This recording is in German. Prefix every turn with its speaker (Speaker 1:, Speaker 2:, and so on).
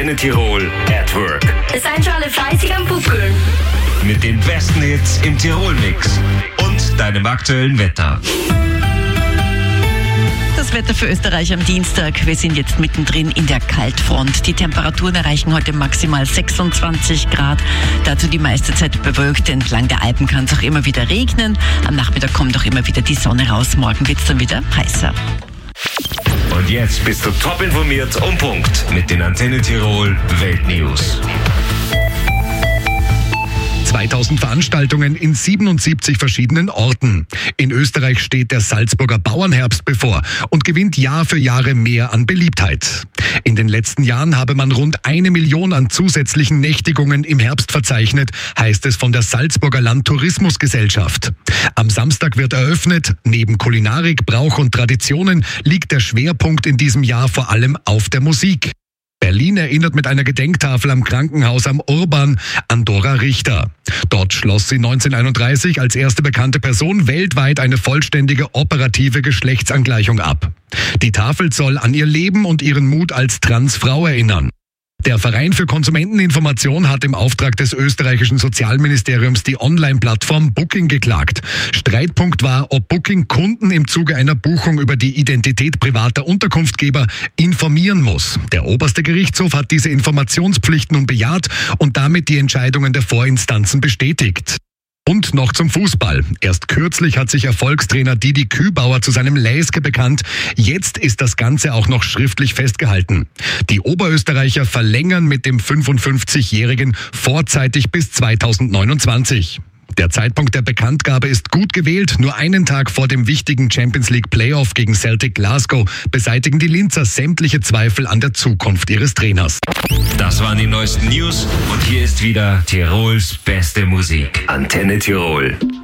Speaker 1: Antenne Tirol at Work.
Speaker 2: Es seid schon alle fleißig am Buckeln.
Speaker 1: Mit den besten Hits im Tirol-Mix und deinem aktuellen Wetter.
Speaker 3: Das Wetter für Österreich am Dienstag. Wir sind jetzt mittendrin in der Kaltfront. Die Temperaturen erreichen heute maximal 26 Grad. Dazu die meiste Zeit bewölkt. Entlang der Alpen kann es auch immer wieder regnen. Am Nachmittag kommt auch immer wieder die Sonne raus. Morgen wird es dann wieder heißer.
Speaker 1: Und jetzt bist du top informiert und Punkt mit den Antenne Tirol Weltnews.
Speaker 4: 2000 Veranstaltungen in 77 verschiedenen Orten. In Österreich steht der Salzburger Bauernherbst bevor und gewinnt Jahr für Jahr mehr an Beliebtheit. In den letzten Jahren habe man rund 1 Million an zusätzlichen Nächtigungen im Herbst verzeichnet, heißt es von der Salzburger Landtourismusgesellschaft. Am Samstag wird eröffnet. Neben Kulinarik, Brauch und Traditionen liegt der Schwerpunkt in diesem Jahr vor allem auf der Musik. Berlin erinnert mit einer Gedenktafel am Krankenhaus am Urban an Dora Richter. Dort schloss sie 1931 als erste bekannte Person weltweit eine vollständige operative Geschlechtsangleichung ab. Die Tafel soll an ihr Leben und ihren Mut als Transfrau erinnern. Der Verein für Konsumenteninformation hat im Auftrag des österreichischen Sozialministeriums die Online-Plattform Booking geklagt. Streitpunkt war, ob Booking Kunden im Zuge einer Buchung über die Identität privater Unterkunftgeber informieren muss. Der oberste Gerichtshof hat diese Informationspflicht nun bejaht und damit die Entscheidungen der Vorinstanzen bestätigt. Und noch zum Fußball. Erst kürzlich hat sich Erfolgstrainer Didi Kübauer zu seinem Läske bekannt. Jetzt ist das Ganze auch noch schriftlich festgehalten. Die Oberösterreicher verlängern mit dem 55-Jährigen vorzeitig bis 2029. Der Zeitpunkt der Bekanntgabe ist gut gewählt. Nur einen Tag vor dem wichtigen Champions League Playoff gegen Celtic Glasgow beseitigen die Linzer sämtliche Zweifel an der Zukunft ihres Trainers.
Speaker 1: Das waren die neuesten News und hier ist wieder Tirols beste Musik. Antenne Tirol.